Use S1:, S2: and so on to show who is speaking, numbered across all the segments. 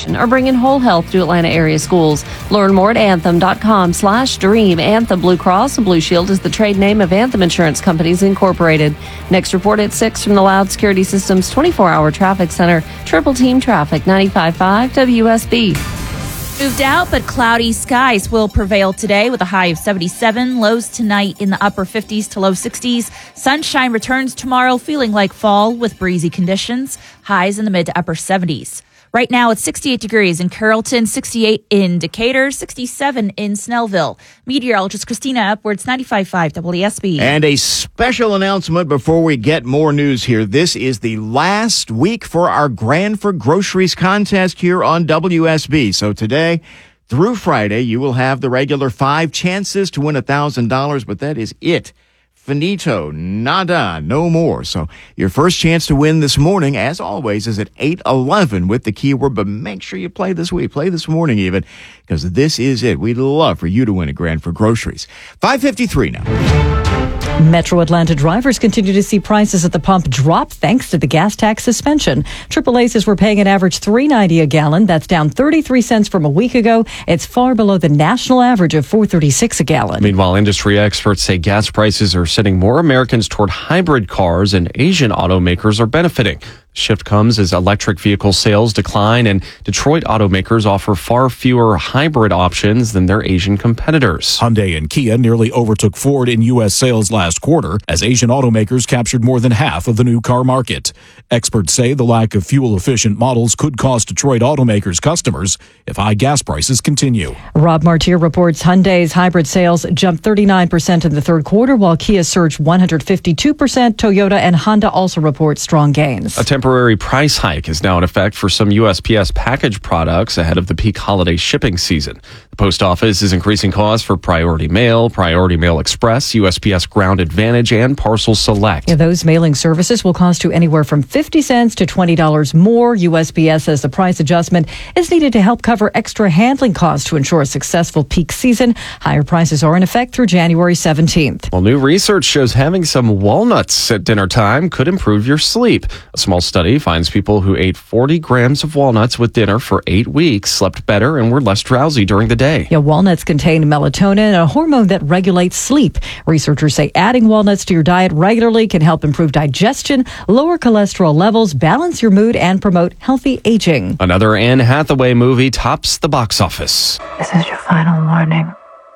S1: education are bringing whole health to Atlanta area schools. Learn more at anthem.com/dream. Anthem Blue Cross and Blue Shield is the trade name of Anthem Insurance Companies Incorporated. Next report at 6 from the Loud Security Systems 24-hour traffic center. Triple Team Traffic, 95.5 WSB.
S2: Moved out, but cloudy skies will prevail today with a high of 77. Lows tonight in the upper 50s to low 60s. Sunshine returns tomorrow, feeling like fall with breezy conditions. Highs in the mid to upper 70s. Right now, it's 68 degrees in Carrollton, 68 in Decatur, 67 in Snellville. Meteorologist Christina Upwards, 95.5 WSB.
S3: And a special announcement before we get more news here. This is the last week for our Grand for Groceries contest here on WSB. So today through Friday, you will have the regular 5 chances to win $1,000, but that is it. Finito, nada, no more. So your first chance to win this morning, as always, is at 8:11 with the keyword, but make sure you play this week, play this morning even, because this is it. We'd love for you to win a Grand for Groceries. 5:53 now.
S4: Metro Atlanta drivers continue to see prices at the pump drop thanks to the gas tax suspension. AAA says we're paying an average $3.90 a gallon. That's down 33 cents from a week ago. It's far below the national average of $4.36 a gallon.
S5: Meanwhile, industry experts say gas prices are sending more Americans toward hybrid cars, and Asian automakers are benefiting. The shift comes as electric vehicle sales decline, and Detroit automakers offer far fewer hybrid options than their Asian competitors.
S6: Hyundai and Kia nearly overtook Ford in U.S. sales last quarter as Asian automakers captured more than half of the new car market. Experts say the lack of fuel-efficient models could cost Detroit automakers customers if high gas prices continue.
S4: Rob Martier reports Hyundai's hybrid sales jumped 39% in the third quarter, while Kia surged 152%. Toyota and Honda also report strong gains.
S5: A temporary price hike is now in effect for some USPS package products ahead of the peak holiday shipping season. The post office is increasing costs for Priority Mail Express, USPS Ground Advantage, and Parcel Select.
S4: Yeah, those mailing services will cost you anywhere from 50 cents to $20 more. USPS says the price adjustment is needed to help cover extra handling costs to ensure a successful peak season. Higher prices are in effect through January 17th.
S5: Well, new research shows having some walnuts at dinner time could improve your sleep. A small study finds people who ate 40 grams of walnuts with dinner for 8 weeks slept better and were less drowsy during the day.
S4: Yeah, walnuts contain melatonin, a hormone that regulates sleep. Researchers say adding walnuts to your diet regularly can help improve digestion, lower cholesterol levels, balance your mood, and promote healthy aging.
S5: Another Anne Hathaway movie tops the box office.
S7: This is your final warning.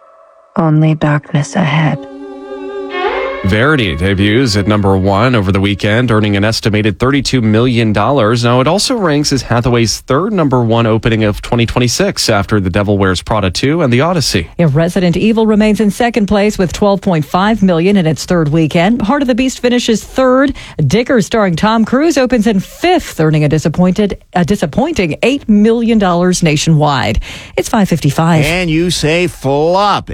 S7: Only darkness ahead.
S5: Verity debuts at number 1 over the weekend, earning an estimated $32 million. Now, it also ranks as Hathaway's third number 1 opening of 2026 after The Devil Wears Prada 2 and The Odyssey.
S4: Yeah, Resident Evil remains in second place with $12.5 million in its third weekend. Heart of the Beast finishes third. Dicker, starring Tom Cruise, opens in fifth, earning a disappointing $8 million nationwide. It's 5:55.
S3: And you say flop,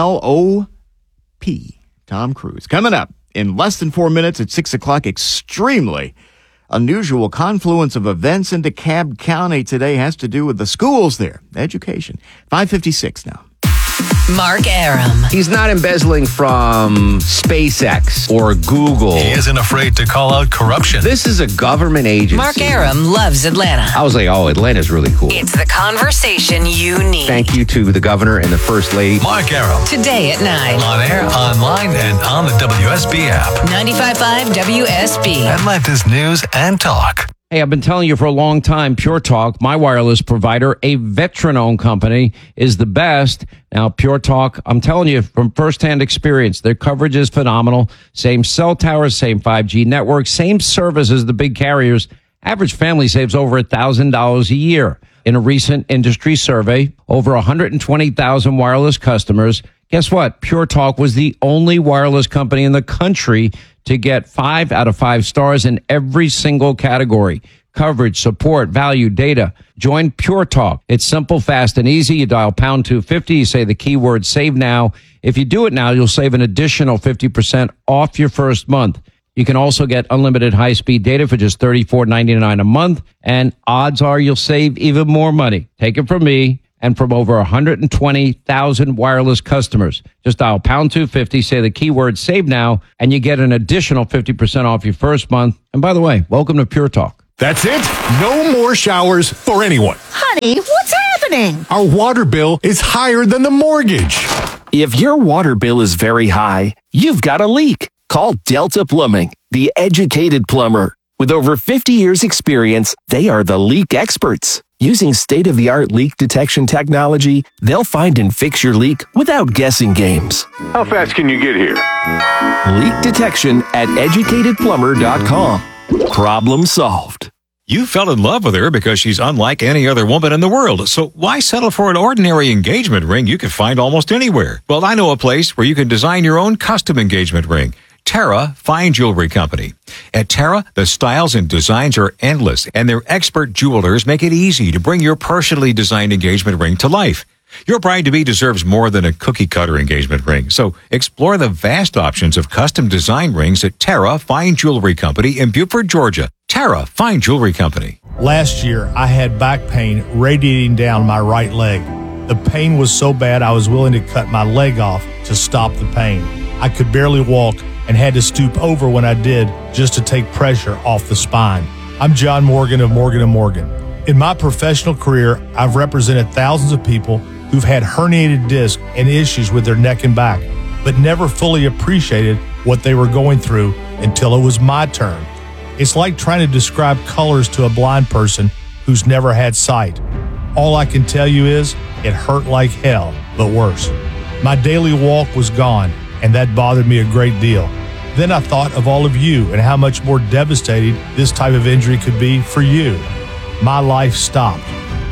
S3: F-L-O-P. Tom Cruise. Coming up in less than 4 minutes at 6 o'clock, extremely unusual confluence of events in DeKalb County today has to do with the schools there, education. 5:56 now.
S8: Mark Arum.
S9: He's not embezzling from SpaceX or Google.
S10: He isn't afraid to call out corruption.
S9: This is a government agency.
S8: Mark Arum loves Atlanta.
S9: I was like, oh, Atlanta's really cool.
S8: It's the conversation you need.
S9: Thank you to the governor and the first lady.
S10: Mark Arum.
S8: Today at 9.
S10: On air, online, and on the WSB app.
S8: 95.5 WSB.
S10: Atlanta's news and talk.
S11: Hey, I've been telling you for a long time, Pure Talk, my wireless provider, a veteran-owned company, is the best. Now, Pure Talk, I'm telling you from firsthand experience, their coverage is phenomenal. Same cell towers, same 5G network, same service as the big carriers. Average family saves over $1,000 a year. In a recent industry survey, over 120,000 wireless customers. Guess what? Pure Talk was the only wireless company in the country to get 5 out of 5 stars in every single category. Coverage, support, value, data. Join Pure Talk. It's simple, fast, and easy. You dial pound 250. You say the keyword save now. If you do it now, you'll save an additional 50% off your first month. You can also get unlimited high-speed data for just $34.99 a month. And odds are you'll save even more money. Take it from me and from over 120,000 wireless customers. Just dial pound 250, say the keyword save now, and you get an additional 50% off your first month. And by the way, welcome to Pure Talk.
S12: That's it. No more showers for anyone.
S13: Honey, what's happening?
S12: Our water bill is higher than the mortgage.
S14: If your water bill is very high, you've got a leak. Call Delta Plumbing, the educated plumber. With over 50 years experience, they are the leak experts. Using state-of-the-art leak detection technology, they'll find and fix your leak without guessing games.
S15: How fast can you get here?
S14: Leak detection at educatedplumber.com. Problem solved.
S16: You fell in love with her because she's unlike any other woman in the world. So why settle for an ordinary engagement ring you can find almost anywhere? Well, I know a place where you can design your own custom engagement ring. Terra Fine Jewelry Company. At Terra, the styles and designs are endless, and their expert jewelers make it easy to bring your personally designed engagement ring to life. Your bride-to-be deserves more than a cookie-cutter engagement ring, so explore the vast options of custom design rings at Terra Fine Jewelry Company in Beaufort, Georgia. Terra Fine Jewelry Company.
S17: Last year, I had back pain radiating down my right leg. The pain was so bad I was willing to cut my leg off to stop the pain. I could barely walk and had to stoop over when I did just to take pressure off the spine. I'm John Morgan of Morgan & Morgan. In my professional career, I've represented thousands of people who've had herniated discs and issues with their neck and back, but never fully appreciated what they were going through until it was my turn. It's like trying to describe colors to a blind person who's never had sight. All I can tell you is it hurt like hell, but worse. My daily walk was gone, and that bothered me a great deal. Then I thought of all of you and how much more devastating this type of injury could be for you. My life stopped.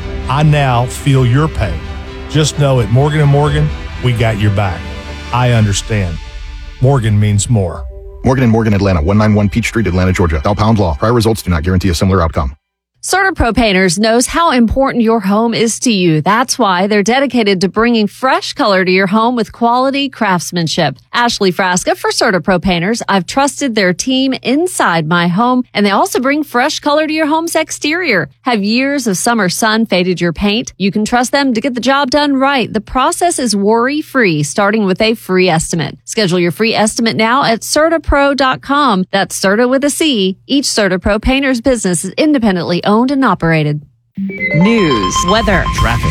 S17: I now feel your pain. Just know at Morgan & Morgan, we got your back. I understand. Morgan means more.
S18: Morgan & Morgan, Atlanta, 191 Peach Street, Atlanta, Georgia. Bell Pound Law. Prior results do not guarantee a similar outcome.
S1: CertaPro Painters knows how important your home is to you. That's why they're dedicated to bringing fresh color to your home with quality craftsmanship. Ashley Frasca for CertaPro Painters. I've trusted their team inside my home, and they also bring fresh color to your home's exterior. Have years of summer sun faded your paint? You can trust them to get the job done right. The process is worry-free, starting with a free estimate. Schedule your free estimate now at CertaPro.com. That's Certa with a C. Each CertaPro Painters business is independently owned and operated.
S4: News,
S2: weather,
S16: traffic.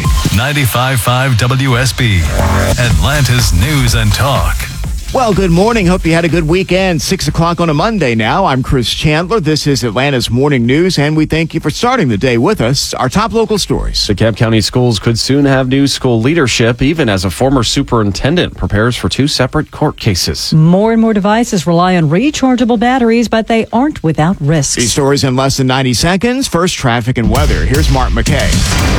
S10: 95.5 WSB, Atlanta's News and Talk.
S3: Well, good morning. Hope you had a good weekend. 6 o'clock on a Monday now. I'm Chris Chandler. This is Atlanta's Morning News, and we thank you for starting the day with us. Our top local stories.
S5: DeKalb County schools could soon have new school leadership, even as a former superintendent prepares for 2 separate court cases.
S4: More and more devices rely on rechargeable batteries, but they aren't without risks.
S3: These stories in less than 90 seconds. First, traffic and weather. Here's Mark McKay.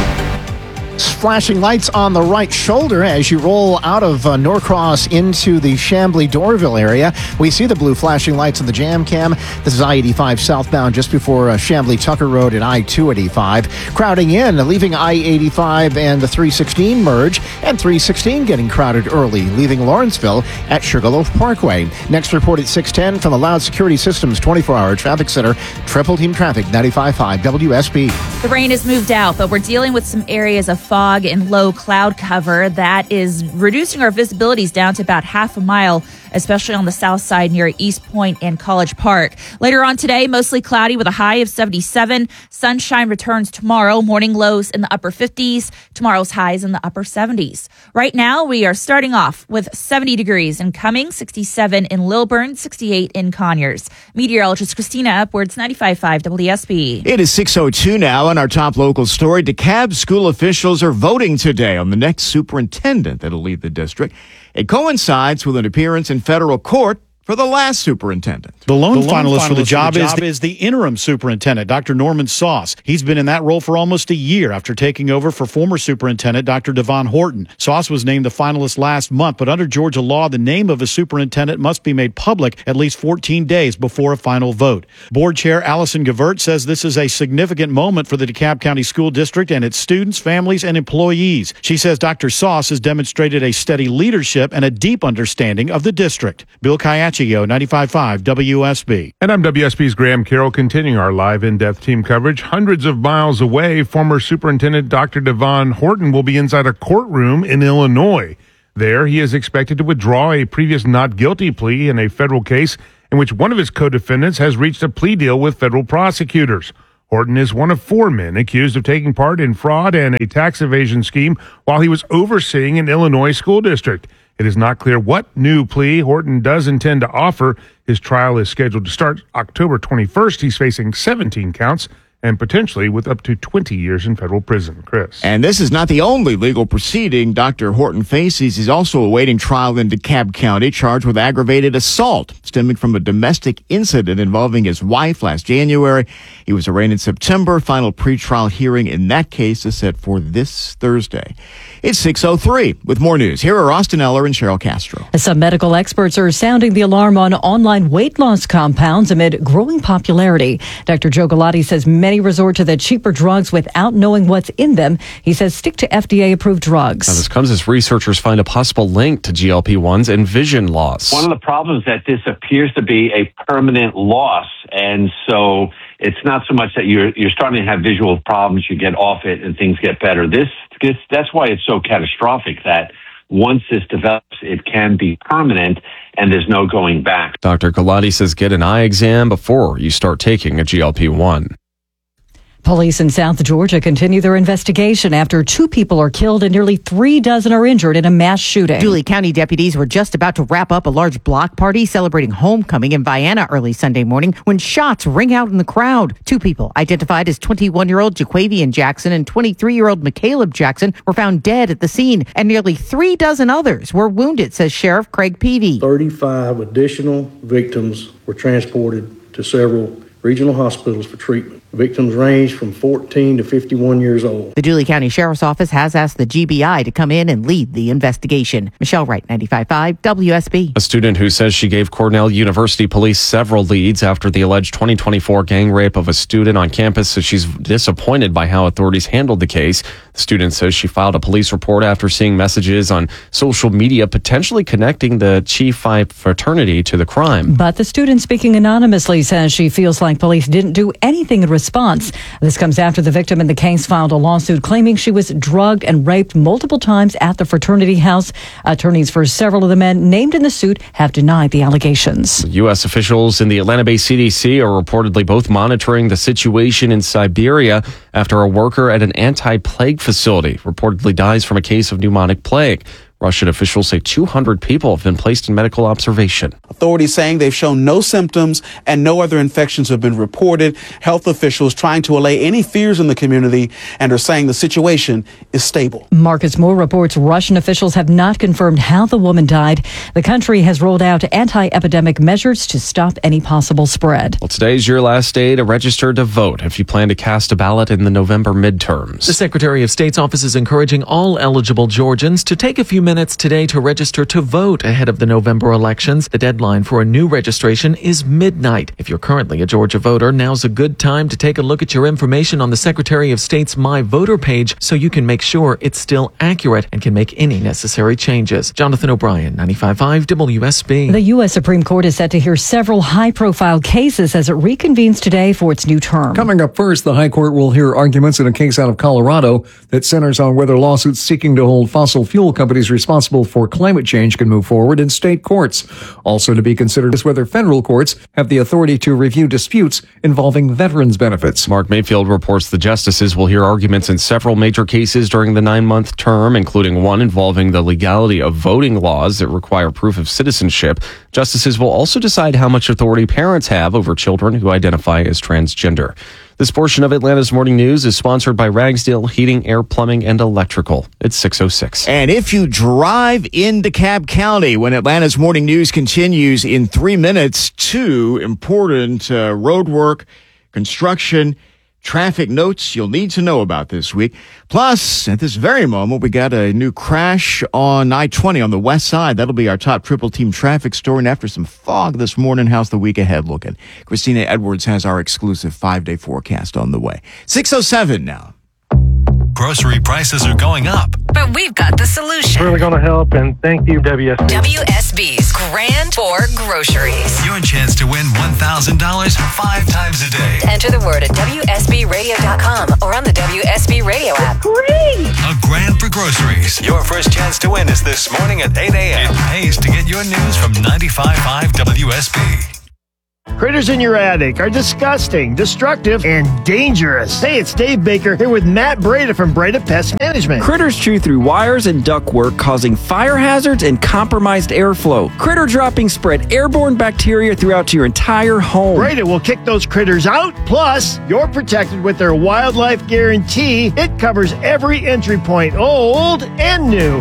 S19: Flashing lights on the right shoulder as you roll out of Norcross into the Chambly-Dorville area. We see the blue flashing lights on the jam cam. This is I-85 southbound just before Chambly-Tucker Road and I-285. Crowding in, leaving I-85 and the 316 merge, and 316 getting crowded early, leaving Lawrenceville at Sugarloaf Parkway. Next report at 6:10 from the Loud Security Systems 24-hour traffic center. Triple Team Traffic, 95.5 WSB.
S2: The rain has moved out, but we're dealing with some areas of fog and low cloud cover that is reducing our visibilities down to about half a mile, especially on the south side near East Point and College Park. Later on today, mostly cloudy with a high of 77. Sunshine returns tomorrow. Morning lows in the upper 50s. Tomorrow's highs in the upper 70s. Right now, we are starting off with 70 degrees in Cumming, 67 in Lilburn, 68 in Conyers. Meteorologist Christina Upwards, 95.5 WSB.
S3: It is 6:02 now, and our top local story. DeKalb school officials are voting today on the next superintendent that'll lead the district. It coincides with an appearance in federal court for the last superintendent.
S20: The lone finalist for the job is the interim superintendent, Dr. Norman Sauce. He's been in that role for almost a year after taking over for former superintendent, Dr. Devon Horton. Sauce was named the finalist last month, but under Georgia law, the name of a superintendent must be made public at least 14 days before a final vote. Board Chair Allison Gavert says this is a significant moment for the DeKalb County School District and its students, families, and employees. She says Dr. Sauce has demonstrated a steady leadership and a deep understanding of the district. Bill Kayaccio, 95.5 WSB.
S21: And I'm WSB's Graham Carroll, continuing our live in-depth team coverage. Hundreds of miles away, former Superintendent Dr. Devon Horton will be inside a courtroom in Illinois. There, he is expected to withdraw a previous not guilty plea in a federal case in which one of his co-defendants has reached a plea deal with federal prosecutors. Horton is one of 4 men accused of taking part in fraud and a tax evasion scheme while he was overseeing an Illinois school district. It is not clear what new plea Horton does intend to offer. His trial is scheduled to start October 21st. He's facing 17 counts and potentially with up to 20 years in federal prison. Chris.
S3: And this is not the only legal proceeding Dr. Horton faces. He's also awaiting trial in DeKalb County, charged with aggravated assault stemming from a domestic incident involving his wife last January. He was arraigned in September. Final pretrial hearing in that case is set for this Thursday. It's 6:03 with more news. Here are Austin Eller and Cheryl Castro.
S4: Some medical experts are sounding the alarm on online weight loss compounds amid growing popularity. Dr. Joe Galati says many resort to the cheaper drugs without knowing what's in them. He says stick to FDA-approved drugs.
S5: Now, this comes as researchers find a possible link to GLP-1s and vision loss.
S15: One of the problems that this appears to be a permanent loss, and so it's not so much that you're starting to have visual problems, you get off it and things get better. That's why it's so catastrophic that once this develops, it can be permanent and there's no going back.
S5: Dr. Galati says get an eye exam before you start taking a GLP-1.
S4: Police in South Georgia continue their investigation after 2 people are killed and nearly 3 dozen are injured in a mass shooting.
S13: Dooley County deputies were just about to wrap up a large block party celebrating homecoming in Vienna early Sunday morning when shots ring out in the crowd. 2 people, identified as 21-year-old Jaquavian Jackson and 23-year-old McCaleb Jackson, were found dead at the scene, and nearly 3 dozen others were wounded, says Sheriff Craig Peavy.
S22: 35 additional victims were transported to several regional hospitals for treatment. Victims range from 14 to 51 years old.
S13: The Dooley County Sheriff's Office has asked the GBI to come in and lead the investigation. Michelle Wright, 95.5 WSB.
S5: A student who says she gave Cornell University police several leads after the alleged 2024 gang rape of a student on campus says she's disappointed by how authorities handled the case. The student says she filed a police report after seeing messages on social media potentially connecting the Chi Phi fraternity to the crime.
S4: But the student, speaking anonymously, says she feels like police didn't do anything in response. This comes after the victim in the case filed a lawsuit claiming she was drugged and raped multiple times at the fraternity house. Attorneys for several of the men named in the suit have denied the allegations.
S5: U.S. officials in the Atlanta-based CDC are reportedly both monitoring the situation in Siberia after a worker at an anti-plague facility reportedly dies from a case of pneumonic plague. Russian officials say 200 people have been placed in medical observation.
S23: Authorities saying they've shown no symptoms and no other infections have been reported. Health officials trying to allay any fears in the community and are saying the situation is stable.
S4: Marcus Moore reports Russian officials have not confirmed how the woman died. The country has rolled out anti-epidemic measures to stop any possible spread.
S5: Well, today's your last day to register to vote if you plan to cast a ballot in the November midterms.
S24: The Secretary of State's office is encouraging all eligible Georgians to take a few minutes today to register to vote ahead of the November elections. The deadline for a new registration is midnight. If you're currently a Georgia voter, now's a good time to take a look at your information on the Secretary of State's My Voter page so you can make sure it's still accurate and can make any necessary changes. Jonathan O'Brien, 95.5 WSB.
S4: The U.S. Supreme Court is set to hear several high-profile cases as it reconvenes today for its new term.
S25: Coming up first, the High Court will hear arguments in a case out of Colorado that centers on whether lawsuits seeking to hold fossil fuel companies responsible for climate change can move forward in state courts. Also to be considered is whether federal courts have the authority to review disputes involving veterans benefits.
S5: Mark Mayfield reports the justices will hear arguments in several major cases during the 9-month term, including one involving the legality of voting laws that require proof of citizenship. Justices will also decide how much authority parents have over children who identify as transgender. This portion of Atlanta's Morning News is sponsored by Ragsdale Heating, Air, Plumbing, and Electrical. It's 6:06.
S3: And if you drive in DeKalb County when Atlanta's Morning News continues in 3 minutes, 2 important road work, construction, traffic notes you'll need to know about this week. Plus, at this very moment, we got a new crash on I-20 on the west side. That'll be our top triple team traffic story. And after some fog this morning, how's the week ahead looking? Christina Edwards has our exclusive 5-day forecast on the way. 6:07 now.
S10: Grocery prices are going up.
S8: But we've got the solution.
S26: Really going to help, and thank you, WSB.
S8: WSB's Grand for Groceries.
S10: Your chance to win $1,000 5 times a day.
S8: Enter the word at WSBRadio.com or on the WSB Radio app.
S26: Great!
S10: A grand for groceries. Your first chance to win is this morning at 8 a.m. It pays to get your news from 95.5 WSB.
S6: Critters in your attic are disgusting, destructive, and dangerous. Hey, it's Dave Baker here with Matt Breda from Breda Pest Management.
S7: Critters chew through wires and ductwork, causing fire hazards and compromised airflow. Critter droppings spread airborne bacteria throughout your entire home.
S6: Breda will kick those critters out. Plus, you're protected with their wildlife guarantee. It covers every entry point, old and new.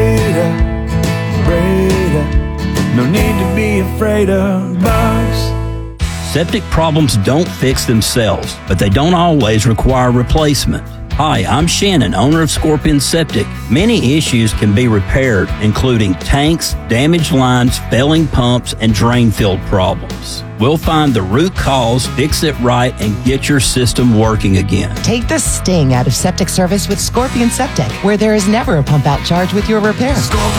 S9: Breda, no need to be afraid of bugs.
S11: Septic problems don't fix themselves, but they don't always require replacement. Hi, I'm Shannon, owner of Scorpion Septic. Many issues can be repaired, including tanks, damaged lines, failing pumps, and drain field problems. We'll find the root cause, fix it right, and get your system working again.
S12: Take the sting out of septic service with Scorpion Septic, where there is never a pump out charge with your repair.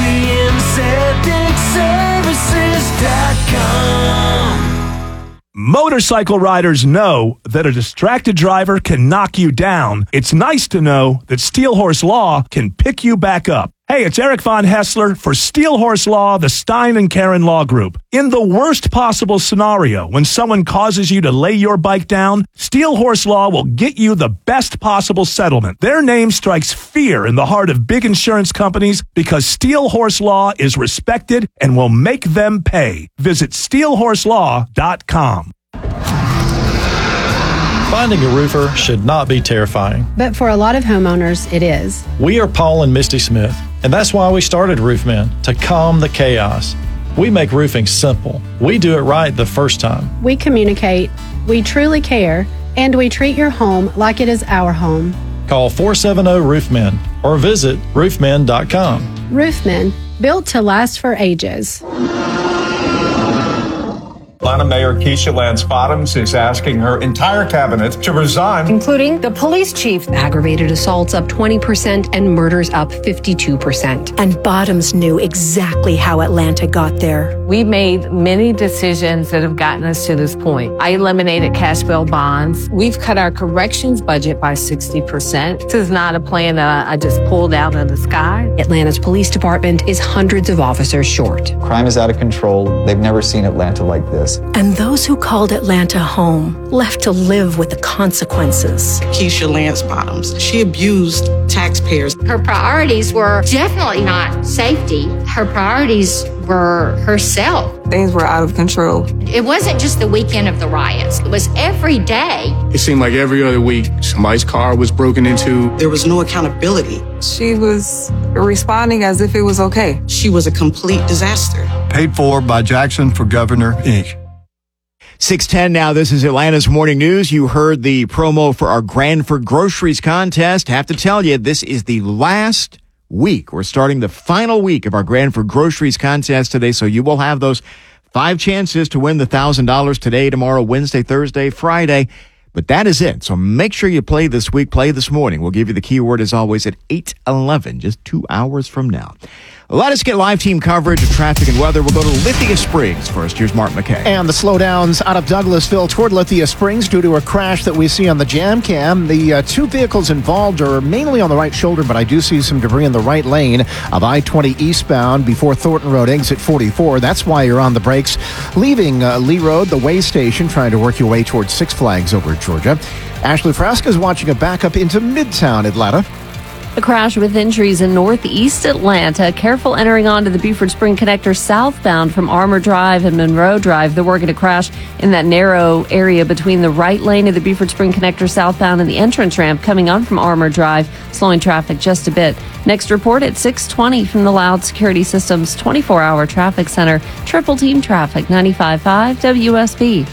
S9: ScorpionSepticServices.com.
S14: Motorcycle riders know that a distracted driver can knock you down. It's nice to know that Steel Horse Law can pick you back up. Hey, it's Eric Von Hessler for Steel Horse Law, the Stein and Karen Law Group. In the worst possible scenario, when someone causes you to lay your bike down, Steel Horse Law will get you the best possible settlement. Their name strikes fear in the heart of big insurance companies because Steel Horse Law is respected and will make them pay. Visit steelhorselaw.com.
S27: Finding a roofer should not be terrifying.
S28: But for a lot of homeowners, it is.
S27: We are Paul and Misty Smith, and that's why we started Roofmen, to calm the chaos. We make roofing simple. We do it right the first time.
S28: We communicate, we truly care, and we treat your home like it is our home.
S27: Call 470-ROOFMEN or visit roofmen.com.
S28: Roofmen, built to last for ages.
S29: Atlanta Mayor Keisha Lance Bottoms is asking her entire cabinet to resign,
S30: including the police chief. Aggravated assaults up 20% and murders up 52%.
S31: And Bottoms knew exactly how Atlanta got there.
S32: We made many decisions that have gotten us to this point. I eliminated cash bail bonds. We've cut our corrections budget by 60%. This is not a plan that I just pulled out of the sky.
S30: Atlanta's police department is hundreds of officers short.
S33: Crime is out of control. They've never seen Atlanta like this.
S31: And those who called Atlanta home left to live with the consequences.
S34: Keisha Lance Bottoms, she abused taxpayers.
S35: Her priorities were definitely not safety. Her priorities were herself.
S36: Things were out of control.
S35: It wasn't just the weekend of the riots. It was every day.
S37: It seemed like every other week, somebody's car was broken into.
S34: There was no accountability.
S36: She was responding as if it was okay.
S34: She was a complete disaster.
S38: Paid for by Jackson for Governor, Inc.
S3: 6:10 now. This is Atlanta's Morning News. You heard the promo for our Granford Groceries contest. Have to tell you, this is the last week. We're starting the final week of our Granford Groceries contest today, so you will have those 5 chances to win the $1,000 today, tomorrow, Wednesday, Thursday, Friday. But that is it. So make sure you play this week, play this morning. We'll give you the keyword as always at 8:11, just 2 hours from now. Let us get live team coverage of traffic and weather. We'll go to Lithia Springs first. Here's Mark McKay.
S19: And the slowdowns out of Douglasville toward Lithia Springs due to a crash that we see on the jam cam. The 2 vehicles involved are mainly on the right shoulder, but I do see some debris in the right lane of I-20 eastbound before Thornton Road exit 44. That's why you're on the brakes. Leaving Lee Road, the way station, trying to work your way towards Six Flags over Georgia. Ashley Frasca is watching a backup into Midtown Atlanta.
S1: A crash with injuries in northeast Atlanta. Careful entering onto the Buford Spring Connector southbound from Armour Drive and Monroe Drive. They're working a crash in that narrow area between the right lane of the Buford Spring Connector southbound and the entrance ramp coming on from Armour Drive, slowing traffic just a bit. Next report at 6:20 from the Loud Security Systems 24-hour traffic center. Triple team traffic, 95.5 WSB.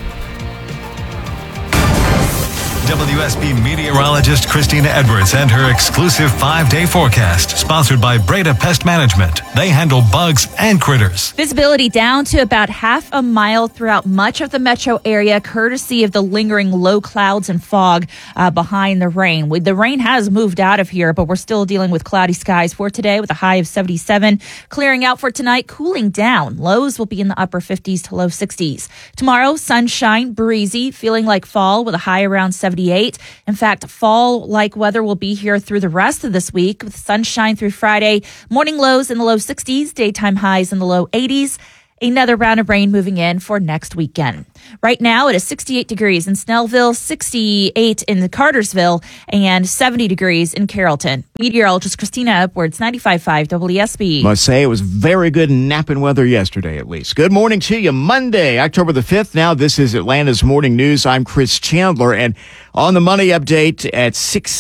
S10: WSB meteorologist Christina Edwards and her exclusive 5-day forecast, sponsored by Breda Pest Management. They handle bugs and critters.
S2: Visibility down to about half a mile throughout much of the metro area, courtesy of the lingering low clouds and fog behind the rain. The rain has moved out of here, but we're still dealing with cloudy skies for today with a high of 77. Clearing out for tonight, cooling down. Lows will be in the upper 50s to low 60s. Tomorrow, sunshine, breezy, feeling like fall with a high around 78. In fact, fall-like weather will be here through the rest of this week with sunshine through Friday. Morning lows in the low 60s, daytime highs in the low 80s. Another round of rain moving in for next weekend. Right now, it is 68 degrees in Snellville, 68 in Cartersville, and 70 degrees in Carrollton. Meteorologist Christina Edwards, 95.5 WSB.
S3: Must say it was very good napping weather yesterday, at least. Good morning to you. Monday, October the 5th. Now, this is Atlanta's Morning News. I'm Chris Chandler, and on the Money Update at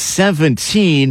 S3: 6:17,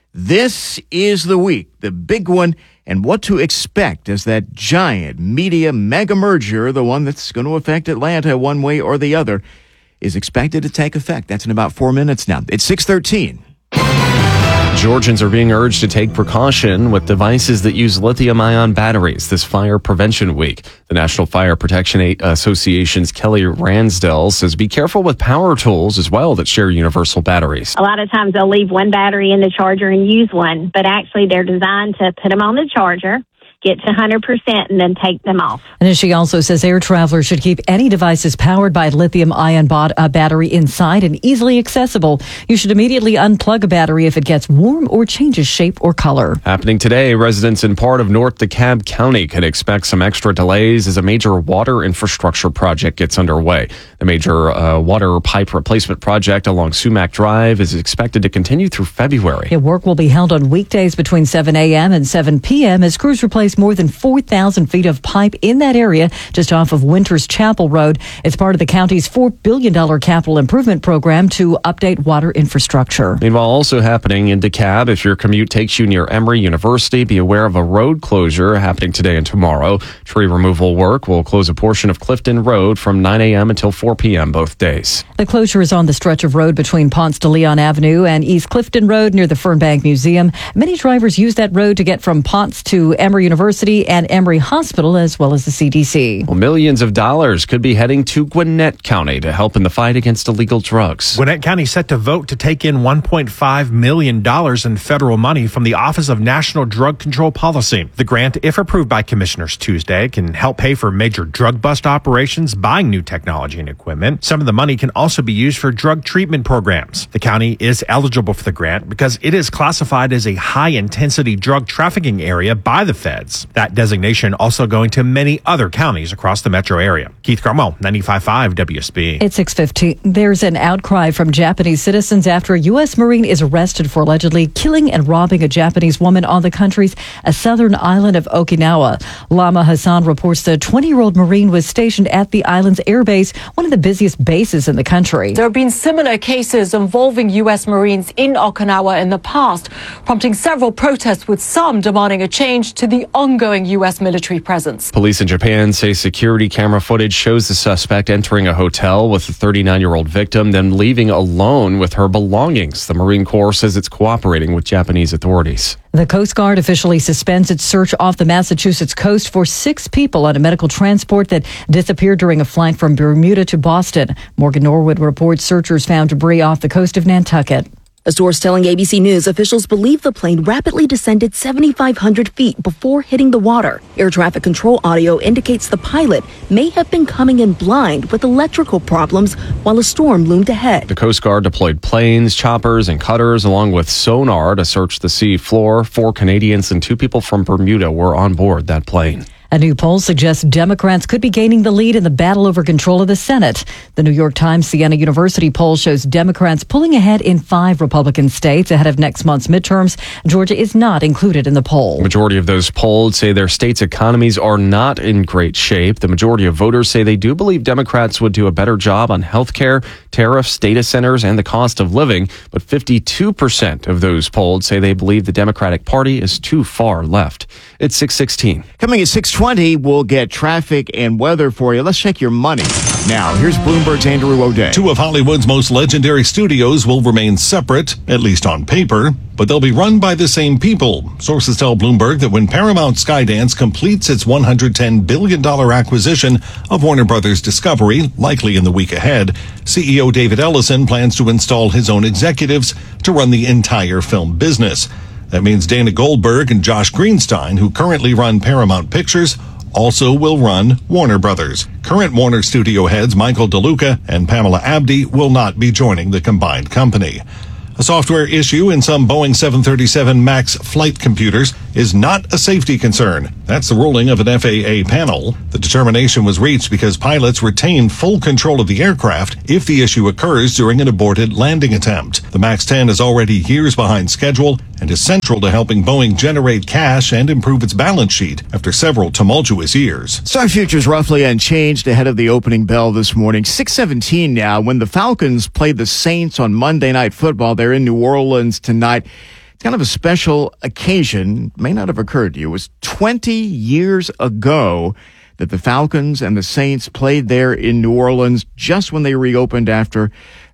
S3: this is the week, the big one, and what to expect as that giant media mega merger, the one that's going to affect Atlanta one way or the other, is expected to take effect. That's in about 4 minutes now. It's 6:13.
S4: Georgians are being urged to take precaution with devices that use lithium-ion batteries this fire prevention week. The National Fire Protection Association's Kelly Ransdell says be careful with power tools as well that share universal batteries.
S5: A lot of times they'll leave one battery in the charger and use one, but actually they're designed to put them on the charger, get to 100%, and then take them off.
S6: And she also says air travelers should keep any devices powered by a lithium-ion battery inside and easily accessible. You should immediately unplug a battery if it gets warm or changes shape or color.
S4: Happening today, residents in part of North DeKalb County could expect some extra delays as a major water infrastructure project gets underway. The major water pipe replacement project along Sumac Drive is expected to continue through February.
S6: Work will be held on weekdays between 7 a.m. and 7 p.m. as crews replace more than 4,000 feet of pipe in that area just off of Winters Chapel Road. It's part of the county's $4 billion capital improvement program to update water infrastructure.
S4: Meanwhile, also happening in DeKalb, if your commute takes you near Emory University, be aware of a road closure happening today and tomorrow. Tree removal work will close a portion of Clifton Road from 9 a.m. until 4 p.m. both days.
S6: The closure is on the stretch of road between Ponce de Leon Avenue and East Clifton Road near the Fernbank Museum. Many drivers use that road to get from Ponce to Emory University and Emory Hospital, as well as the CDC.
S4: Well, millions of dollars could be heading to Gwinnett County to help in the fight against illegal drugs.
S7: Gwinnett County set to vote to take in $1.5 million in federal money from the Office of National Drug Control Policy. The grant, if approved by commissioners Tuesday, can help pay for major drug bust operations, buying new technology and equipment. Some of the money can also be used for drug treatment programs. The county is eligible for the grant because it is classified as a high-intensity drug trafficking area by the feds. That designation also going to many other counties across the metro area. Keith Carmel, 95.5 WSB.
S6: It's 6:15. There's an outcry from Japanese citizens after a U.S. Marine is arrested for allegedly killing and robbing a Japanese woman on the country's southern island of Okinawa. Lama Hassan reports the 20-year-old Marine was stationed at the island's air base, one of the busiest bases in the country.
S8: There have been similar cases involving U.S. Marines in Okinawa in the past, prompting several protests with some demanding a change to the ongoing U.S. military presence.
S4: Police in Japan say security camera footage shows the suspect entering a hotel with a 39-year-old victim, then leaving alone with her belongings. The Marine Corps says it's cooperating with Japanese authorities.
S6: The Coast Guard officially suspends its search off the Massachusetts coast for 6 people on a medical transport that disappeared during a flight from Bermuda to Boston. Morgan Norwood reports searchers found debris off the coast of Nantucket.
S11: A source telling ABC News officials believe the plane rapidly descended 7,500 feet before hitting the water. Air traffic control audio indicates the pilot may have been coming in blind with electrical problems while a storm loomed ahead.
S4: The Coast Guard deployed planes, choppers, and cutters along with sonar to search the sea floor. 4 Canadians and 2 people from Bermuda were on board that plane.
S6: A new poll suggests Democrats could be gaining the lead in the battle over control of the Senate. The New York Times Siena University poll shows Democrats pulling ahead in 5 Republican states ahead of next month's midterms. Georgia is not included in the poll.
S4: The majority of those polled say their states' economies are not in great shape. The majority of voters say they do believe Democrats would do a better job on health care, tariffs, data centers, and the cost of living. But 52% of those polled say they believe the Democratic Party is too far left. It's 6:16.
S3: Coming at 6:20, we'll get traffic and weather for you. Let's check your money. Now, here's Bloomberg's Andrew O'Day.
S13: 2 of Hollywood's most legendary studios will remain separate, at least on paper, but they'll be run by the same people. Sources tell Bloomberg that when Paramount Skydance completes its $110 billion acquisition of Warner Brothers Discovery, likely in the week ahead, CEO David Ellison plans to install his own executives to run the entire film business. That means Dana Goldberg and Josh Greenstein, who currently run Paramount Pictures, also will run Warner Brothers. Current Warner studio heads Michael DeLuca and Pamela Abdi will not be joining the combined company. A software issue in some Boeing 737 MAX flight computers is not a safety concern. That's the ruling of an FAA panel. The determination was reached because pilots retain full control of the aircraft if the issue occurs during an aborted landing attempt. The MAX 10 is already years behind schedule and is central to helping Boeing generate cash and improve its balance sheet after several tumultuous years.
S3: Stock futures roughly unchanged ahead of the opening bell this morning. 6:17 now. When the Falcons play the Saints on Monday Night Football, they're in New Orleans tonight. It's kind of a special occasion. May not have occurred to you. It was 20 years ago that the Falcons and the Saints played there in New Orleans just when they reopened after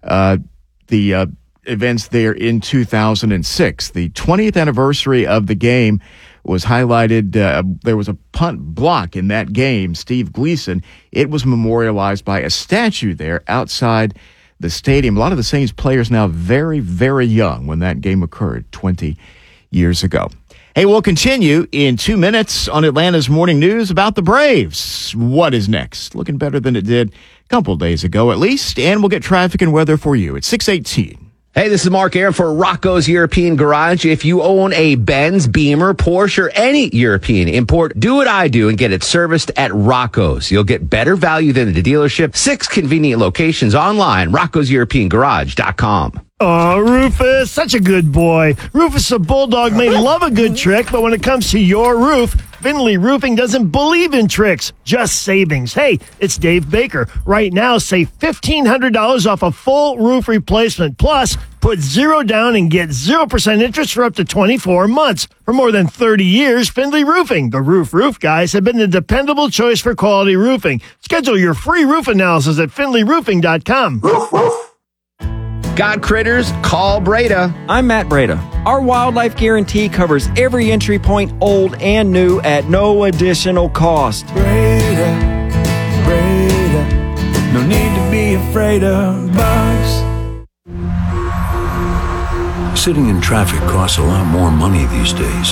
S3: the events there in 2006. The 20th anniversary of the game was highlighted. There was a punt block in that game, Steve Gleason. It was memorialized by a statue there outside the stadium. A lot of the Saints players now very, very young when that game occurred 20 years ago. Hey, we'll continue in 2 minutes on Atlanta's Morning News about the Braves. What is next? Looking better than it did a couple of days ago at least, and we'll get traffic and weather for you at 6:18.
S9: Hey, this is Mark Aaron for Rocco's European Garage. If you own a Benz, Beamer, Porsche, or any European import, do what I do and get it serviced at Rocco's. You'll get better value than the dealership. 6 convenient locations online, roccoseuropeangarage.com.
S12: Oh, Rufus, such a good boy. Rufus the Bulldog may love a good trick, but when it comes to your roof, Finley Roofing doesn't believe in tricks, just savings. Hey, it's Dave Baker. Right now, save $1,500 off a full roof replacement. Plus, put 0 down and get 0% interest for up to 24 months. For more than 30 years, Finley Roofing, the roof guys, have been the dependable choice for quality roofing. Schedule your free roof analysis at finleyroofing.com.
S14: Roof, roof.
S9: Got critters? Call Breda.
S15: I'm Matt Breda. Our wildlife guarantee covers every entry point, old and new, at no additional cost.
S16: Breda, no need to be afraid of bugs.
S17: Sitting in traffic costs a lot more money these days.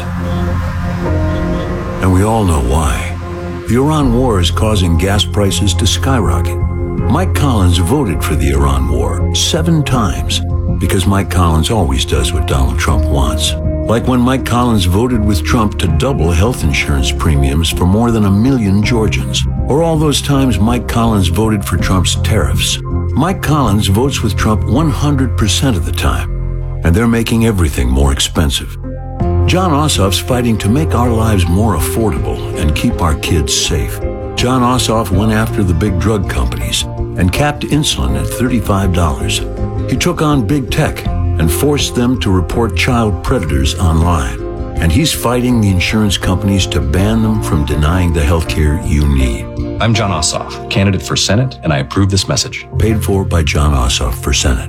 S17: And we all know why. The Iran war is causing gas prices to skyrocket. Mike Collins voted for the Iran war 7 times because Mike Collins always does what Donald Trump wants. Like when Mike Collins voted with Trump to double health insurance premiums for more than 1 million Georgians. Or all those times Mike Collins voted for Trump's tariffs. Mike Collins votes with Trump 100% of the time. And they're making everything more expensive. John Ossoff's fighting to make our lives more affordable and keep our kids safe. John Ossoff went after the big drug companies and capped insulin at $35. He took on big tech and forced them to report child predators online. And he's fighting the insurance companies to ban them from denying the health care you need.
S18: I'm John Ossoff, candidate for Senate, and I approve this message.
S17: Paid for by John Ossoff for Senate.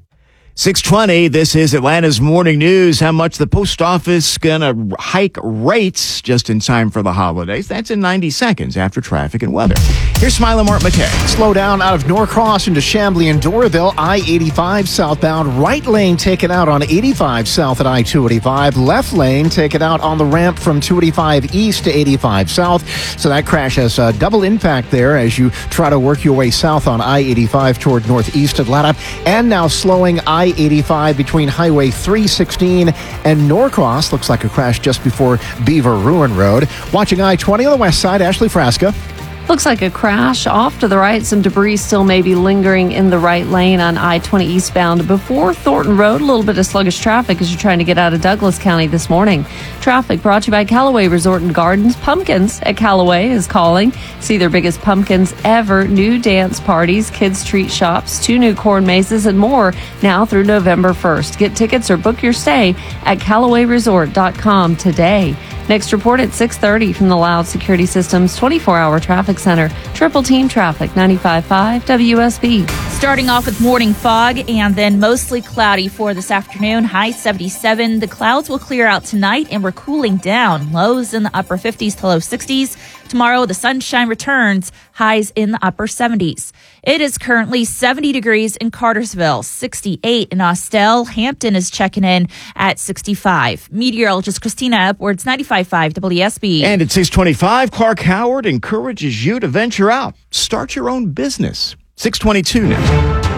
S3: 6:20, this is Atlanta's Morning News. How much the post office gonna hike rates just in time for the holidays? That's in 90 seconds after traffic and weather. Here's Smiley Mark McKay.
S19: Slow down out of Norcross into Chamblee and Doraville. I-85 southbound. Right lane taken out on 85 south at I-285. Left lane taken out on the ramp from 285 east to 85 south. So that crash has a double impact there as you try to work your way south on I-85 toward northeast Atlanta. And now slowing I-85 between Highway 316 and Norcross. Looks like a crash just before Beaver Ruin Road. Watching I-20 on the west side, Ashley Frasca.
S1: Looks like a crash off to the right. Some debris still may be lingering in the right lane on I-20 eastbound before Thornton Road. A little bit of sluggish traffic as you're trying to get out of Douglas County this morning. Traffic brought to you by Callaway Resort and Gardens. Pumpkins at Callaway is calling. See their biggest pumpkins ever. New dance parties, kids treat shops, 2 new corn mazes, and more now through November 1st. Get tickets or book your stay at CallawayResort.com today. Next report at 6:30 from the Loud Security Systems 24-hour traffic center. Triple team traffic, 95.5 WSB.
S2: Starting off with morning fog and then mostly cloudy for this afternoon. High 77. The clouds will clear out tonight and we're cooling down. Lows in the upper 50s to low 60s. Tomorrow, the sunshine returns. Highs in the upper 70s. It is currently 70 degrees in Cartersville, 68 in Austell. Hampton is checking in at 65. Meteorologist Christina Edwards, 95.5 WSB.
S3: And at 6:25, Clark Howard encourages you to venture out. Start your own business. 6:22 now.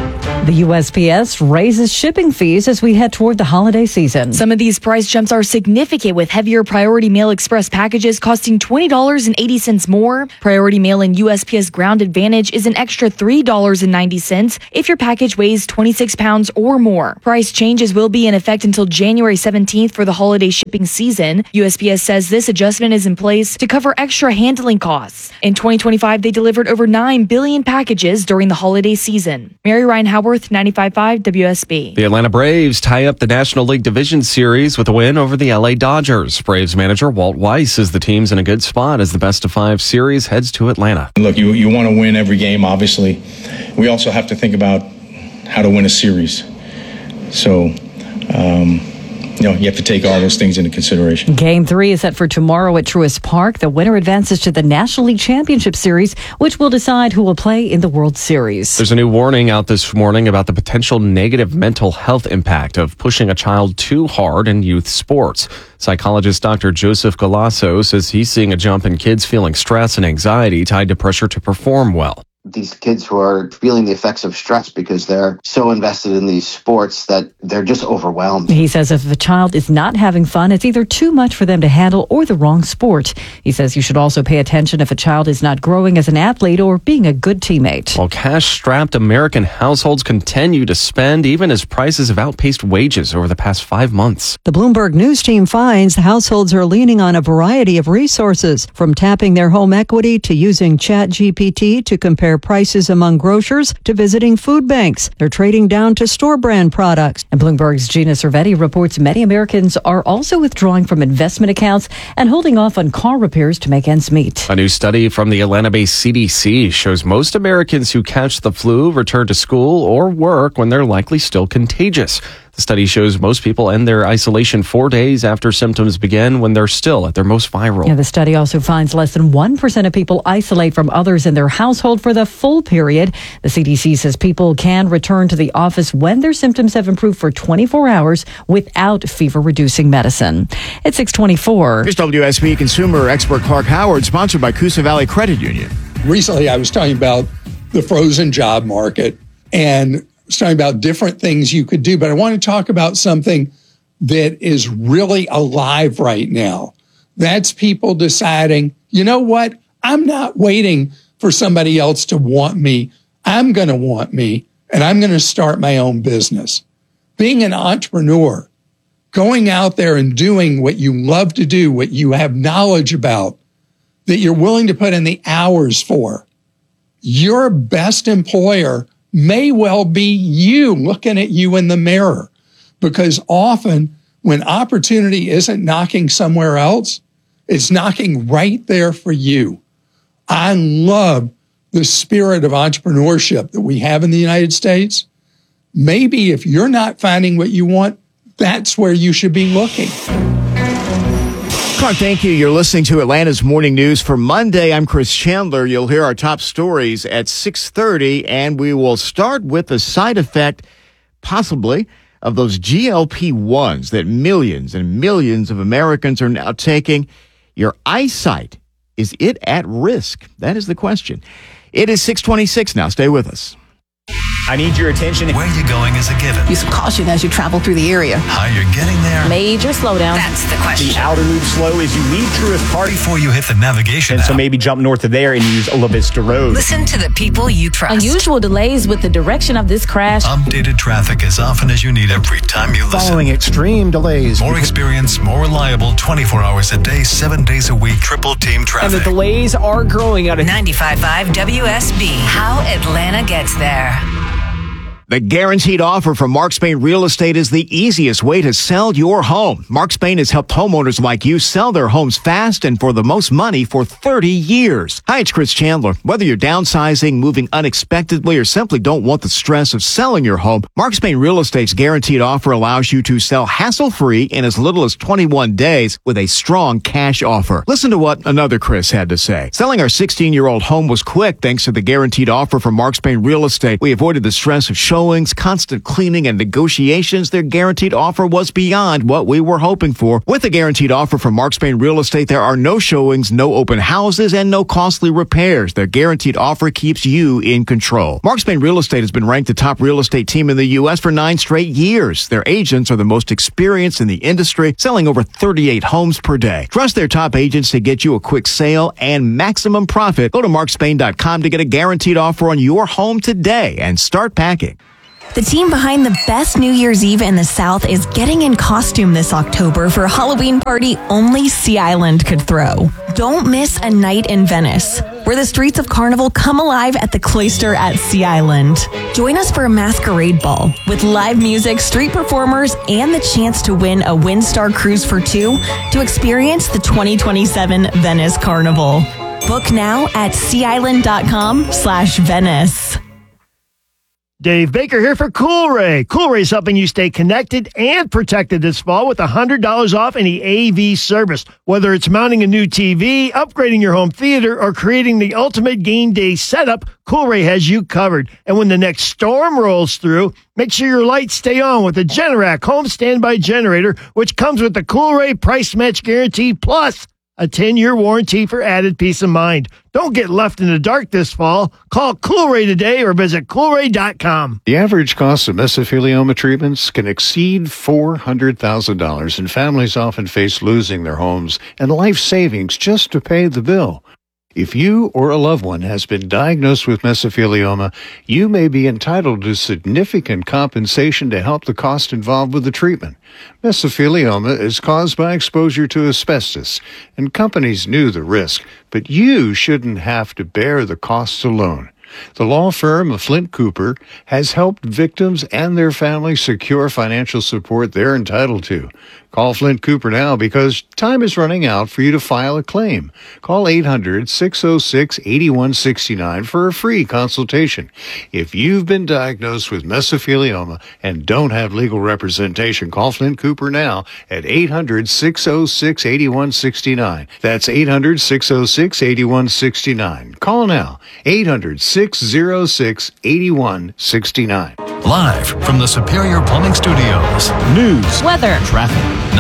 S6: The USPS raises shipping fees as we head toward the holiday season.
S14: Some of these price jumps are significant, with heavier Priority Mail Express packages costing $20.80 more. Priority Mail and USPS Ground Advantage is an extra $3.90 if your package weighs 26 pounds or more. Price changes will be in effect until January 17th for the holiday shipping season. USPS says this adjustment is in place to cover extra handling costs. In 2025, they delivered over 9 billion packages during the holiday season. Mary Ryan Howarth, 95.5 WSB.
S4: The Atlanta Braves tie up the National League Division Series with a win over the LA Dodgers. Braves manager Walt Weiss says the team's in a good spot as the best-of-5 series heads to Atlanta.
S14: Look, you want to win every game, obviously. We also have to think about how to win a series. So, you have to take all those things into consideration.
S6: Game 3 is set for tomorrow at Truist Park. The winner advances to the National League Championship Series, which will decide who will play in the World Series.
S4: There's a new warning out this morning about the potential negative mental health impact of pushing a child too hard in youth sports. Psychologist Dr. Joseph Galasso says he's seeing a jump in kids feeling stress and anxiety tied to pressure to perform well.
S20: These kids who are feeling the effects of stress because they're so invested in these sports that they're just overwhelmed.
S6: He says if a child is not having fun, it's either too much for them to handle or the wrong sport. He says you should also pay attention if a child is not growing as an athlete or being a good teammate.
S4: While cash-strapped American households continue to spend even as prices have outpaced wages over the past 5 months.
S21: The Bloomberg News team finds households are leaning on a variety of resources, from tapping their home equity to using ChatGPT to compare prices among grocers to visiting food banks. They're trading down to store brand products.
S6: And Bloomberg's Gina Cervetti reports many Americans are also withdrawing from investment accounts and holding off on car repairs to make ends meet.
S4: A new study from the Atlanta-based CDC shows most Americans who catch the flu return to school or work when they're likely still contagious. The study shows most people end their isolation 4 days after symptoms begin when they're still at their most viral.
S6: Yeah, the study also finds less than 1% of people isolate from others in their household for the full period. The CDC says people can return to the office when their symptoms have improved for 24 hours without fever-reducing medicine. It's 6:24.
S3: Here's WSB consumer expert Clark Howard, sponsored by Coosa Valley Credit Union.
S22: Recently, I was talking about the frozen job market and talking about different things you could do, but I want to talk about something that is really alive right now. That's people deciding, you know what? I'm not waiting for somebody else to want me. I'm going to want me, and I'm going to start my own business. Being an entrepreneur, going out there and doing what you love to do, what you have knowledge about, that you're willing to put in the hours for. Your best employer may well be you, looking at you in the mirror, because often when opportunity isn't knocking somewhere else, it's knocking right there for you. I love the spirit of entrepreneurship that we have in the United States. Maybe if you're not finding what you want, that's where you should be looking.
S3: Clark, thank you. You're listening to Atlanta's Morning News for Monday. I'm Chris Chandler. You'll hear our top stories at 6:30, and we will start with the side effect, possibly, of those GLP-1s that millions and millions of Americans are now taking. Your eyesight, is it at risk? That is the question. It is 6:26 now. Stay with us.
S23: I need your attention.
S10: Where you're going is a given.
S24: Use caution as you travel through the area.
S10: How you're getting there.
S24: Major slowdown. That's the question.
S23: The outer loop slow as you leave Truist Park.
S10: Before you hit the navigation
S23: and so maybe jump north of there and use La Vista Road.
S24: Listen to the people you trust.
S14: Unusual delays with the direction of this crash.
S10: Updated traffic as often as you need every time you listen.
S19: Following extreme delays.
S10: More experience, more reliable, 24 hours a day, 7 days a week, triple team traffic.
S23: And the delays are growing out of
S24: 95.5 WSB. How Atlanta gets there.
S3: The guaranteed offer from Mark Spain Real Estate is the easiest way to sell your home. Mark Spain has helped homeowners like you sell their homes fast and for the most money for 30 years. Hi, it's Chris Chandler. Whether you're downsizing, moving unexpectedly, or simply don't want the stress of selling your home, Mark Spain Real Estate's guaranteed offer allows you to sell hassle-free in as little as 21 days with a strong cash offer. Listen to what another Chris had to say. Selling our 16-year-old home was quick thanks to the guaranteed offer from Mark Spain Real Estate. We avoided the stress of showing showings, constant cleaning, and negotiations, their guaranteed offer was beyond what we were hoping for. With a guaranteed offer from Mark Spain Real Estate, there are no showings, no open houses, and no costly repairs. Their guaranteed offer keeps you in control. Mark Spain Real Estate has been ranked the top real estate team in the U.S. for 9 straight years. Their agents are the most experienced in the industry, selling over 38 homes per day. Trust their top agents to get you a quick sale and maximum profit. Go to markspain.com to get a guaranteed offer on your home today and start packing.
S5: The team behind the best New Year's Eve in the South is getting in costume this October for a Halloween party only Sea Island could throw. Don't miss a night in Venice, where the streets of Carnival come alive at the Cloister at Sea Island. Join us for a masquerade ball with live music, street performers, and the chance to win a Windstar Cruise for 2 to experience the 2027 Venice Carnival. Book now at seaisland.com/Venice.
S12: Dave Baker here for Coolray. Coolray's helping you stay connected and protected this fall with $100 off any AV service. Whether it's mounting a new TV, upgrading your home theater, or creating the ultimate game day setup, Coolray has you covered. And when the next storm rolls through, make sure your lights stay on with the Generac home standby generator, which comes with the Coolray price match guarantee plus a 10-year warranty for added peace of mind. Don't get left in the dark this fall. Call Coolray today or visit Coolray.com.
S7: The average cost of mesothelioma treatments can exceed $400,000, and families often face losing their homes and life savings just to pay the bill. If you or a loved one has been diagnosed with mesothelioma, you may be entitled to significant compensation to help the cost involved with the treatment. Mesothelioma is caused by exposure to asbestos, and companies knew the risk, but you shouldn't have to bear the costs alone. The law firm of Flint Cooper has helped victims and their families secure financial support they're entitled to. Call Flint Cooper now because time is running out for you to file a claim. Call 800-606-8169 for a free consultation. If you've been diagnosed with mesothelioma and don't have legal representation, call Flint Cooper now at 800-606-8169. That's 800-606-8169. Call now, 800-606-8169.
S10: Live from the Superior Plumbing Studios. News,
S1: weather,
S10: traffic.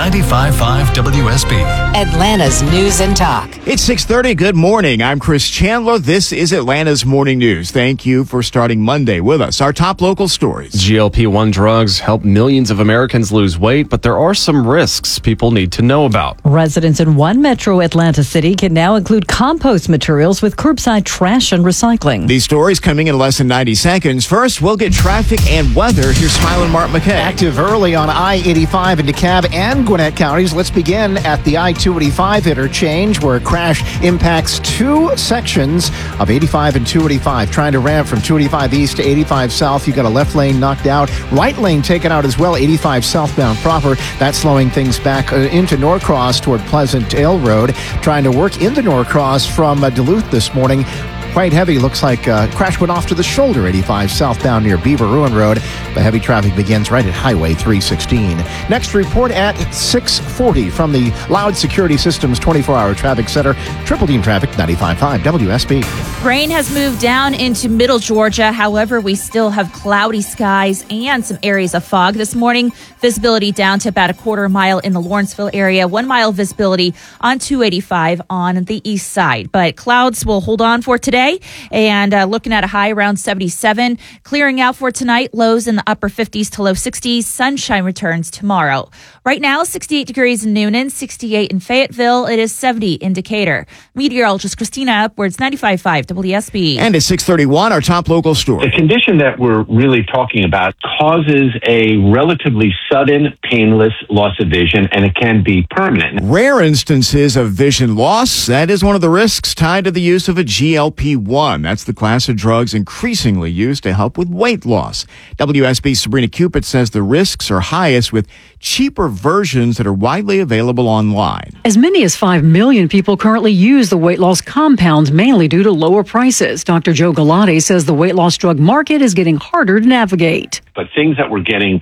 S10: 95.5 WSB.
S24: Atlanta's News and Talk.
S3: It's 6:30. Good morning. I'm Chris Chandler. This is Atlanta's Morning News. Thank you for starting Monday with us. Our top local stories.
S4: GLP-1 drugs help millions of Americans lose weight, but there are some risks people need to know about.
S6: Residents in one metro Atlanta city can now include compost materials with curbside trash and recycling.
S3: These stories coming in less than 90 seconds. First, we'll get traffic and weather. Here's Smile and Mark McKay.
S19: Active early on I-85 in DeKalb and Gwinnett counties. Let's begin at the I-285 interchange where a crash impacts 2 sections of 85 and 285. Trying to ramp from 285 east to 85 south. You got a left lane knocked out. Right lane taken out as well. 85 southbound proper. That's slowing things back into Norcross toward Pleasant Hill Road. Trying to work into Norcross from Duluth this morning. Quite heavy. Looks like crash went off to the shoulder, 85 southbound near Beaver Ruin Road. The heavy traffic begins right at Highway 316. Next report at 6:40 from the Loud Security Systems 24-hour traffic center. Triple Team Traffic, 95.5 WSB.
S2: Rain has moved down into middle Georgia. However, we still have cloudy skies and some areas of fog this morning. Visibility down to about a quarter mile in the Lawrenceville area. 1 mile visibility on 285 on the east side. But clouds will hold on for today. And looking at a high around 77. Clearing out for tonight. Lows in the upper 50s to low 60s. Sunshine returns tomorrow. Right now, 68 degrees in Noonan, 68 in Fayetteville. It is 70 in Decatur. Meteorologist Christina Edwards, 95.5 WSB.
S3: And at 6:31, our top local story.
S8: The condition that we're really talking about causes a relatively sudden, painless loss of vision, and it can be permanent.
S3: Rare instances of vision loss. That is one of the risks tied to the use of a GLP-1. That's the class of drugs increasingly used to help with weight loss. WSB's Sabrina Cupid says the risks are highest with cheaper versions that are widely available online.
S11: As many as 5 million people currently use the weight loss compounds, mainly due to lower prices. Dr. Joe Galati says the weight loss drug market is getting harder to navigate.
S8: But things that we're getting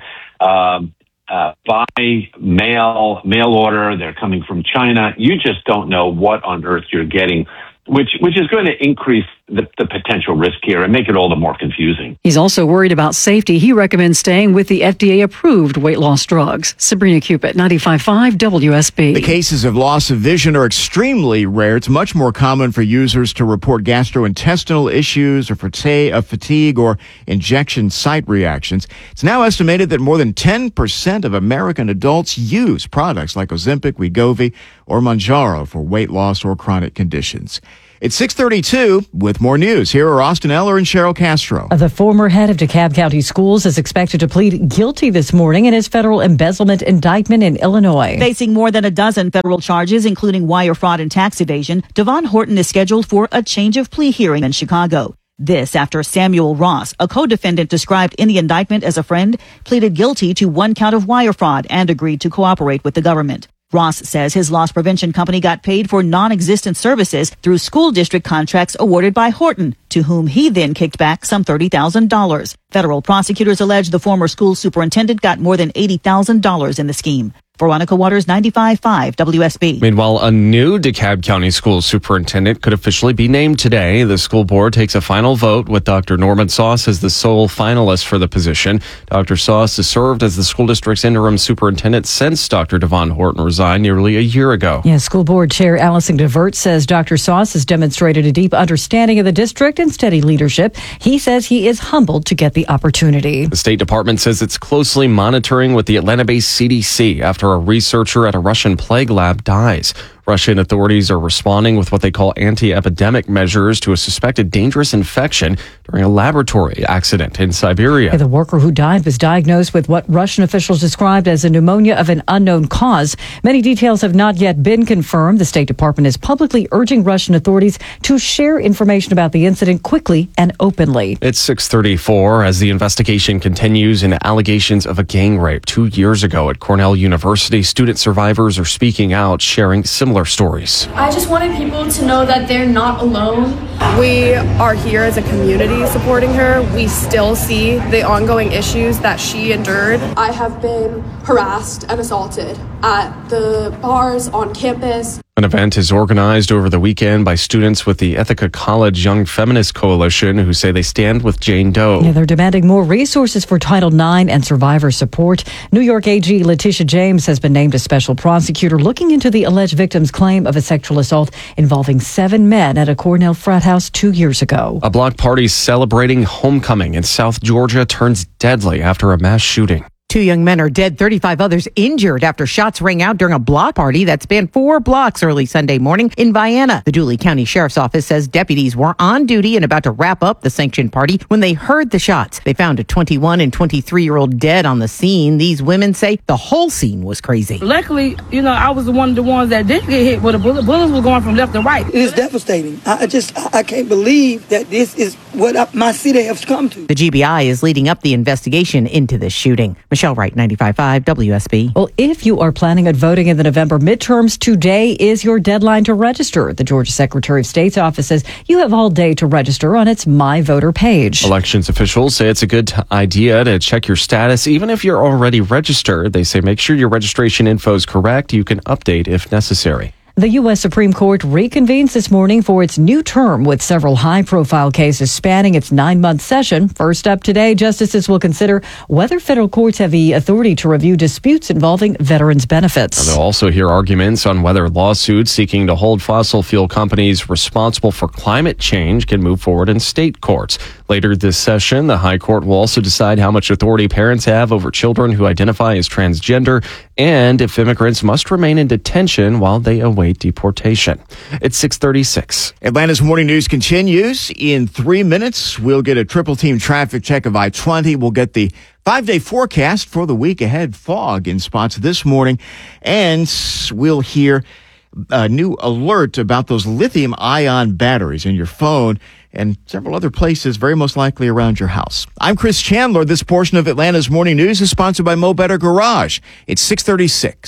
S8: by mail order, they're coming from China, you just don't know what on earth you're getting, which is going to increase the potential risk here and make it all the more confusing.
S11: He's also worried about safety. He recommends staying with the FDA-approved weight loss drugs. Sabrina Cupid, 95.5 WSB.
S3: The cases of loss of vision are extremely rare. It's much more common for users to report gastrointestinal issues or fatigue or injection site reactions. It's now estimated that more than 10% of American adults use products like Ozempic, Wegovy, or Mounjaro for weight loss or chronic conditions. It's 6:32 with more news. Here are Austin Eller and Cheryl Castro.
S6: The former head of DeKalb County Schools is expected to plead guilty this morning in his federal embezzlement indictment in Illinois.
S9: Facing more than a dozen federal charges, including wire fraud and tax evasion, Devon Horton is scheduled for a change of plea hearing in Chicago. This after Samuel Ross, a co-defendant described in the indictment as a friend, pleaded guilty to one count of wire fraud and agreed to cooperate with the government. Ross says his loss prevention company got paid for non-existent services through school district contracts awarded by Horton, to whom he then kicked back some $30,000. Federal prosecutors allege the former school superintendent got more than $80,000 in the scheme. Veronica Waters, 95.5 WSB.
S4: Meanwhile, a new DeKalb County school superintendent could officially be named today. The school board takes a final vote with Dr. Norman Sauce as the sole finalist for the position. Dr. Sauce has served as the school district's interim superintendent since Dr. Devon Horton resigned nearly a year ago.
S6: Yeah, school board chair Allison DeVert says Dr. Sauce has demonstrated a deep understanding of the district and steady leadership. He says he is humbled to get the opportunity.
S4: The State Department says it's closely monitoring with the Atlanta-based CDC after a researcher at a Russian plague lab dies. Russian authorities are responding with what they call anti-epidemic measures to a suspected dangerous infection during a laboratory accident in Siberia.
S6: The worker who died was diagnosed with what Russian officials described as a pneumonia of an unknown cause. Many details have not yet been confirmed. The State Department is publicly urging Russian authorities to share information about the incident quickly and openly.
S4: It's 6:34 as the investigation continues into allegations of a gang rape 2 years ago at Cornell University. Student survivors are speaking out, sharing similar stories.
S13: I just wanted people to know that they're not alone. We are here as a community supporting her. We still see the ongoing issues that she endured. I have been harassed and assaulted at the bars on campus.
S4: An event is organized over the weekend by students with the Ithaca College Young Feminist Coalition who say they stand with Jane Doe.
S6: Yeah, they're demanding more resources for Title IX and survivor support. New York AG Letitia James has been named a special prosecutor looking into the alleged victim's claim of a sexual assault involving 7 men at a Cornell frat house 2 years ago.
S4: A block party celebrating homecoming in South Georgia turns deadly after a mass shooting.
S15: 2 young men are dead, 35 others injured after shots rang out during a block party that spanned 4 blocks early Sunday morning in Vienna. The Dooley County Sheriff's Office says deputies were on duty and about to wrap up the sanctioned party when they heard the shots. They found a 21 and 23-year-old dead on the scene. These women say the whole scene was crazy.
S16: Luckily, I was one of the ones that didn't get hit, but the bullets were going from left to right.
S25: It's devastating. I can't believe that this is what my city has come to.
S15: The GBI is leading up the investigation into this shooting. Michelle Wright, 95.5 WSB.
S6: Well, if you are planning on voting in the November midterms, today is your deadline to register. The Georgia Secretary of State's office says you have all day to register on its My Voter page.
S4: Elections officials say it's a good idea to check your status even if you're already registered. They say make sure your registration info is correct. You can update if necessary.
S6: The U.S. Supreme Court reconvenes this morning for its new term with several high-profile cases spanning its 9-month session. First up today, justices will consider whether federal courts have the authority to review disputes involving veterans' benefits.
S4: They'll also hear arguments on whether lawsuits seeking to hold fossil fuel companies responsible for climate change can move forward in state courts. Later this session, the High Court will also decide how much authority parents have over children who identify as transgender and if immigrants must remain in detention while they await deportation. It's 6:36.
S3: Atlanta's Morning News continues. In 3 minutes, we'll get a triple team traffic check of I-20. We'll get the 5-day forecast for the week ahead. Fog in spots this morning. And we'll hear a new alert about those lithium-ion batteries in your phone and several other places, very most likely around your house. I'm Chris Chandler. This portion of Atlanta's Morning News is sponsored by Mo Better Garage. It's 6:36.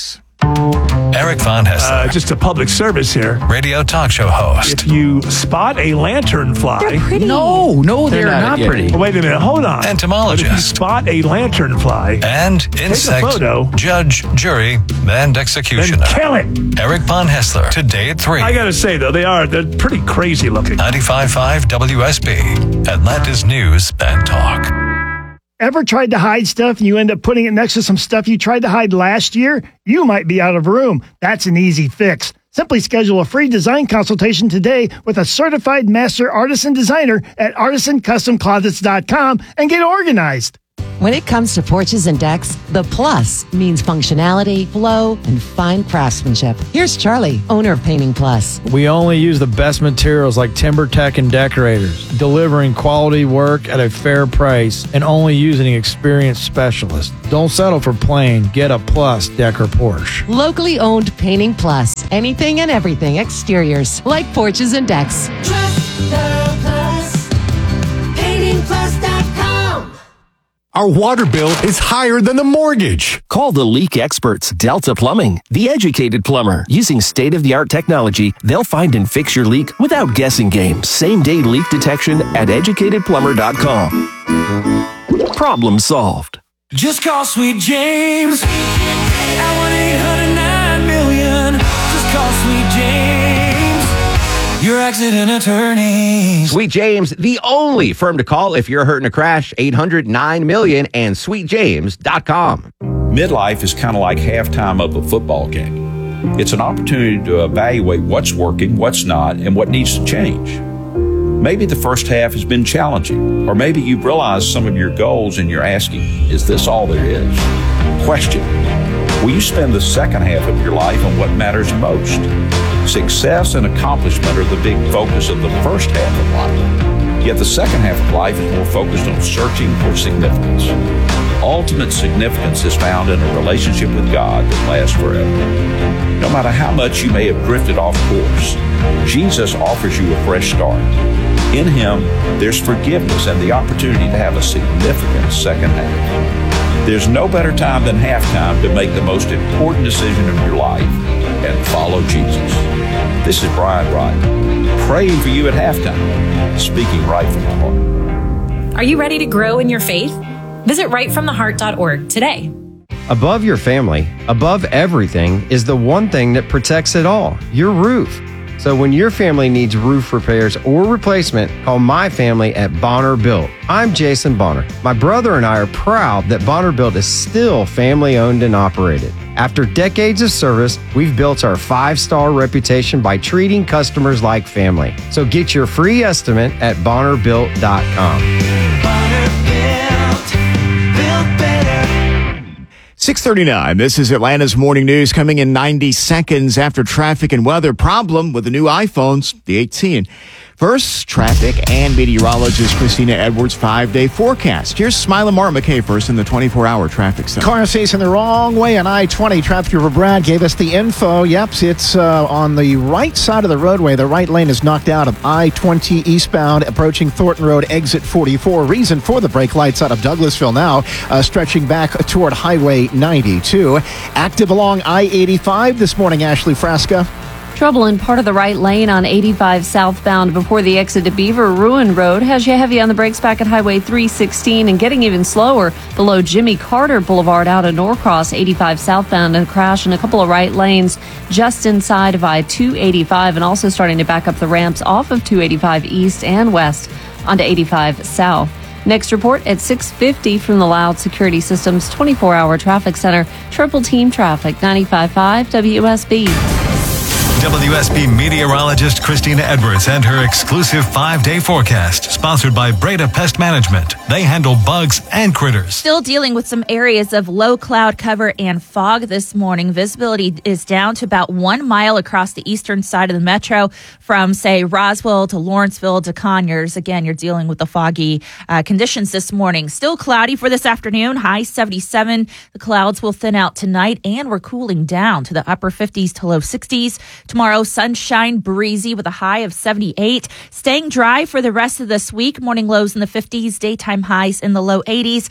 S10: Eric Von Hessler,
S17: just a public service here.
S10: radio talk show host.
S17: If you spot a lanternfly,
S18: No, they're not pretty.
S17: Oh, wait a minute, hold on.
S10: Entomologist.
S17: But if you spot a lanternfly
S10: And
S17: take a
S10: insect
S17: photo,
S10: judge, jury, and executioner.
S17: then kill it.
S10: Eric Von Hessler, today at 3.
S17: I gotta say though, they're pretty crazy looking.
S10: 95.5 WSB, Atlanta's News and Talk.
S12: Ever tried to hide stuff and you end up putting it next to some stuff you tried to hide last year? You might be out of room. That's an easy fix. Simply schedule a free design consultation today with a certified master artisan designer at artisancustomclosets.com and get organized.
S20: When it comes to porches and decks, the plus means functionality, flow, and fine craftsmanship. Here's Charlie, owner of Painting Plus.
S21: We only use the best materials like TimberTech and Decorators, delivering quality work at a fair price and only using experienced specialists. Don't settle for plain. Get a Plus deck or Porsche.
S20: Locally owned Painting Plus. Anything and everything exteriors, like porches and decks.
S22: Trust the Plus. PaintingPlus.com.
S26: Our water bill is higher than the mortgage.
S27: Call the leak experts, Delta Plumbing, the educated plumber. Using state-of-the-art technology, they'll find and fix your leak without guessing games. Same-day leak detection at educatedplumber.com. Problem solved.
S28: Just call Sweet James at 1-800-9-million. Just call Sweet James, your accident attorney.
S29: Sweet James, the only firm to call if you're hurt in a crash. 800-9-million and sweetjames.com.
S30: Midlife is kind of like halftime of a football game. It's an opportunity to evaluate what's working, what's not, and what needs to change. Maybe the first half has been challenging, or maybe you've realized some of your goals and you're asking, is this all there is? Question, will you spend the second half of your life on what matters most? Success and accomplishment are the big focus of the first half of life. Yet the second half of life is more focused on searching for significance. Ultimate significance is found in a relationship with God that lasts forever. No matter how much you may have drifted off course, Jesus offers you a fresh start. In Him, there's forgiveness and the opportunity to have a significant second half. There's no better time than halftime to make the most important decision of your life and follow Jesus. This is Brian Wright, praying for you at halftime, speaking right from the heart.
S31: Are you ready to grow in your faith? Visit rightfromtheheart.org today.
S32: Above your family, above everything, is the one thing that protects it all, your roof. So when your family needs roof repairs or replacement, call my family at Bonner Built. I'm Jason Bonner. My brother and I are proud that Bonner Built is still family owned and operated. After decades of service, we've built our 5-star reputation by treating customers like family. So get your free estimate at BonnerBuilt.com.
S28: Bonner built better.
S3: 6:39. This is Atlanta's Morning News, coming in 90 seconds after traffic and weather. Problem with the new iPhones, the 18. First, traffic and meteorologist Christina Edwards' 5-day forecast. Here's Smile and Mark McKay first in the 24-hour traffic center.
S19: Car facing the wrong way on I-20. Traffic Bureau Brad gave us the info. Yep, it's on the right side of the roadway. The right lane is knocked out of I-20 eastbound, approaching Thornton Road, exit 44. Reason for the brake lights out of Douglasville now, stretching back toward Highway 92. Active along I-85 this morning, Ashley Frasca.
S1: Trouble in part of the right lane on 85 southbound before the exit to Beaver Ruin Road has you heavy on the brakes back at Highway 316 and getting even slower below Jimmy Carter Boulevard out of Norcross. 85 southbound, and a crash in a couple of right lanes just inside of I-285 and also starting to back up the ramps off of 285 east and west onto 85 south. Next report at 6:50 from the Loud Security Systems 24-hour traffic center. Triple Team Traffic, 95.5 WSB.
S10: WSB meteorologist Christina Edwards and her exclusive 5-day forecast, sponsored by Breda Pest Management. They handle bugs and critters.
S2: Still dealing with some areas of low cloud cover and fog this morning. Visibility is down to about 1 mile across the eastern side of the metro from, say, Roswell to Lawrenceville to Conyers. Again, you're dealing with the foggy conditions this morning. Still cloudy for this afternoon, high 77. The clouds will thin out tonight, and we're cooling down to the upper 50s to low 60s. Tomorrow, sunshine, breezy with a high of 78. Staying dry for the rest of this week. Morning lows in the 50s, daytime highs in the low 80s.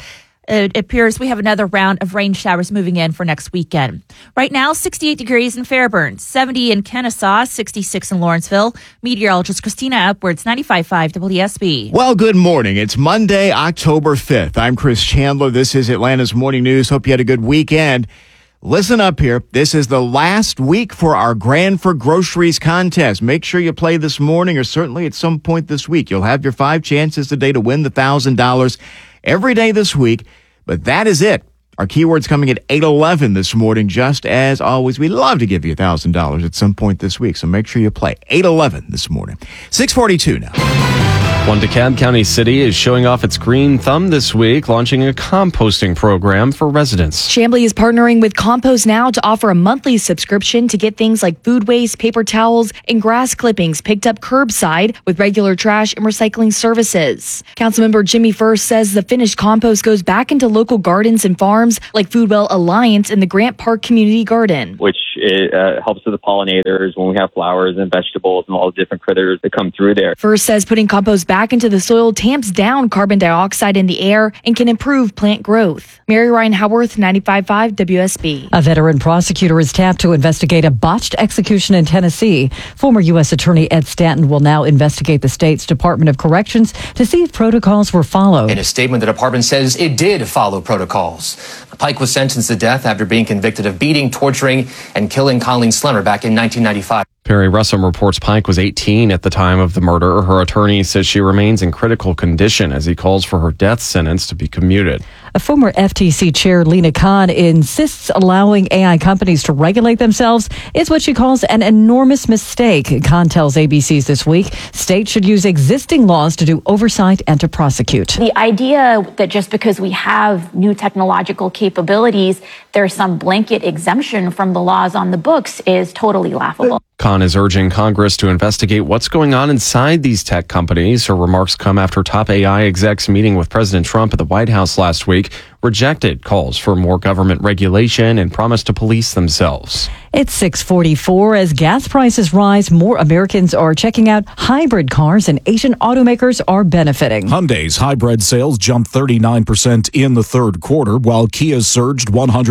S2: It appears we have another round of rain showers moving in for next weekend. Right now, 68 degrees in Fairburn, 70 in Kennesaw, 66 in Lawrenceville. Meteorologist Christina Edwards, 95.5 WSB.
S3: Well, good morning. It's Monday, October 5th. I'm Chris Chandler. This is Atlanta's Morning News. Hope you had a good weekend. Listen up here. This is the last week for our Grand for Groceries contest. Make sure you play this morning or certainly at some point this week. You'll have your 5 chances today to win the $1,000 every day this week. But that is it. Our keyword's coming at 8:11 this morning. Just as always, we love to give you $1,000 at some point this week. So make sure you play 8:11 this morning. 6:42 now.
S4: One DeKalb County city is showing off its green thumb this week, launching a composting program for residents.
S5: Chamblee is partnering with Compost Now to offer a monthly subscription to get things like food waste, paper towels, and grass clippings picked up curbside with regular trash and recycling services. Councilmember Jimmy First says the finished compost goes back into local gardens and farms like Foodwell Alliance and the Grant Park Community Garden,
S7: which helps with the pollinators when we have flowers and vegetables and all the different critters that come through there.
S5: First says putting compost back into the soil tamps down carbon dioxide in the air and can improve plant growth. Mary Ryan Howarth, 95.5 WSB.
S6: A veteran prosecutor is tapped to investigate a botched execution in Tennessee. Former U.S. Attorney Ed Stanton will now investigate the state's Department of Corrections to see if protocols were followed.
S8: In a statement, the department says it did follow protocols. Pike was sentenced to death after being convicted of beating, torturing, and killing Colleen Slemmer back in 1995.
S4: Perry Russum reports Pike was 18 at the time of the murder. Her attorney says she remains in critical condition as he calls for her death sentence to be commuted.
S6: A former FTC chair, Lena Khan, insists allowing AI companies to regulate themselves is what she calls an enormous mistake. Khan tells ABC's This Week states should use existing laws to do oversight and to prosecute.
S9: The idea that just because we have new technological capabilities, there's some blanket exemption from the laws on the books is totally laughable.
S4: Khan is urging Congress to investigate what's going on inside these tech companies. Her remarks come after top AI execs meeting with President Trump at the White House last week rejected calls for more government regulation and promised to police themselves.
S6: It's 6:44. As gas prices rise, more Americans are checking out hybrid cars and Asian automakers are benefiting.
S11: Hyundai's hybrid sales jumped 39% in the third quarter, while Kia surged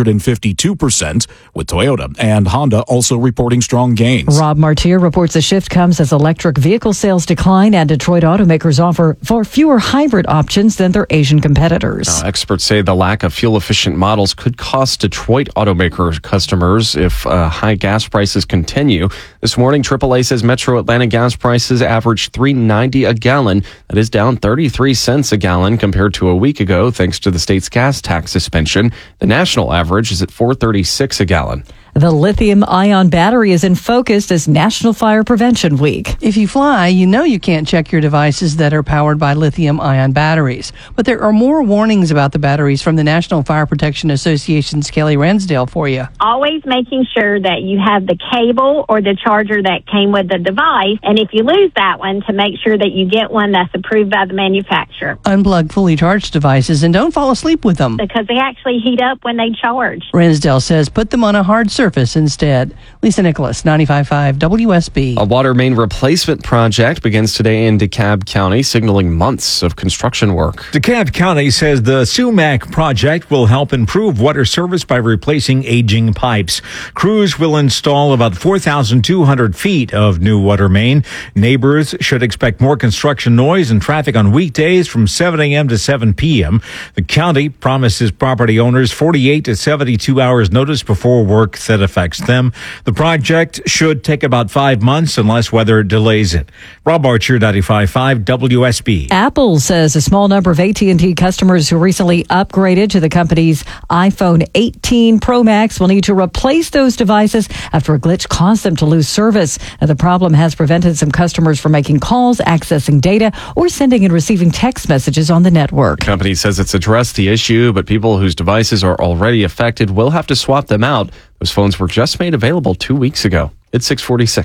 S11: 152%, with Toyota and Honda also reporting strong gains.
S6: Rob Martier reports the shift comes as electric vehicle sales decline and Detroit automakers offer far fewer hybrid options than their Asian competitors.
S4: Experts say the lack of fuel-efficient models could cost Detroit automaker customers if high gas prices continue. This morning, AAA says Metro Atlanta gas prices averaged $3.90 a gallon. That is down 33 cents a gallon compared to a week ago, thanks to the state's gas tax suspension. The national average is at $4.36 a gallon.
S6: The lithium-ion battery is in focus as National Fire Prevention Week.
S13: If you fly, you know you can't check your devices that are powered by lithium-ion batteries. But there are more warnings about the batteries from the National Fire Protection Association's Kelly Ransdale for you.
S14: Always making sure that you have the cable or the charger that came with the device. And if you lose that one, to make sure that you get one that's approved by the manufacturer.
S13: Unplug fully charged devices and don't fall asleep with them,
S14: because they actually heat up when they charge.
S13: Ransdale says put them on a hard surface instead. Lisa Nicholas, 95.5 WSB.
S4: A water main replacement project begins today in DeKalb County, signaling months of construction work.
S15: DeKalb County says the Sumac project will help improve water service by replacing aging pipes. Crews will install about 4,200 feet of new water main. Neighbors should expect more construction noise and traffic on weekdays from 7 a.m. to 7 p.m. The county promises property owners 48 to 72 hours notice before work that affects them. The project should take about 5 months unless weather delays it. Rob Archer, 95.5 WSB.
S6: Apple says a small number of AT&T customers who recently upgraded to the company's iPhone 18 Pro Max will need to replace those devices after a glitch caused them to lose service. Now, the problem has prevented some customers from making calls, accessing data, or sending and receiving text messages on the network.
S4: The company says it's addressed the issue, but people whose devices are already affected will have to swap them out. Those phones were just made available 2 weeks ago. It's 6:46.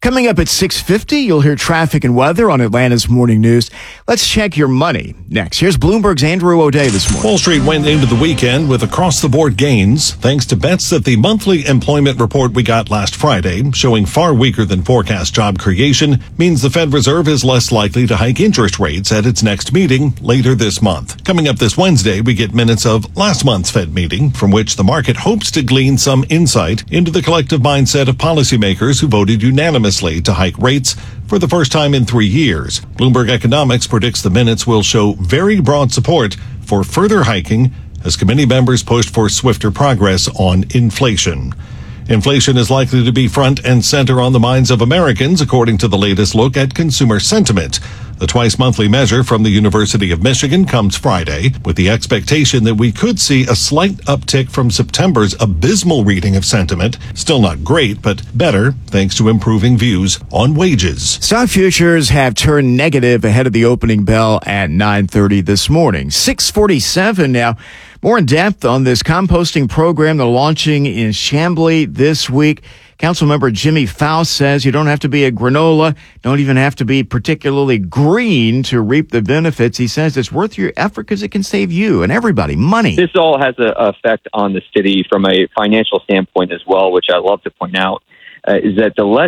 S3: Coming up at 6:50, you'll hear traffic and weather on Atlanta's Morning News. Let's check your money next. Here's Bloomberg's Andrew O'Day this morning.
S12: Wall Street went into the weekend with across-the-board gains, thanks to bets that the monthly employment report we got last Friday, showing far weaker than forecast job creation, means the Fed Reserve is less likely to hike interest rates at its next meeting later this month. Coming up this Wednesday, we get minutes of last month's Fed meeting, from which the market hopes to glean some insight into the collective mindset of policymakers who voted unanimously to hike rates for the first time in 3 years. Bloomberg Economics predicts the minutes will show very broad support for further hiking as committee members pushed for swifter progress on inflation. Inflation is likely to be front and center on the minds of Americans, according to the latest look at consumer sentiment. The twice-monthly measure from the University of Michigan comes Friday, with the expectation that we could see a slight uptick from September's abysmal reading of sentiment. Still not great, but better, thanks to improving views on wages.
S3: Stock futures have turned negative ahead of the opening bell at 9:30 this morning. 6:47 now. More in depth on this composting program they're launching in Chamblee this week. Councilmember Jimmy Faust says you don't have to be a granola, don't even have to be particularly green to reap the benefits. He says it's worth your effort because it can save you and everybody money.
S7: This all has an effect on the city from a financial standpoint as well, which I love to point out, is that the less